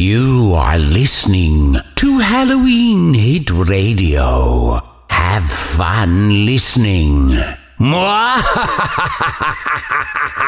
You are listening to Halloween Hit Radio. Have fun listening. Mwah!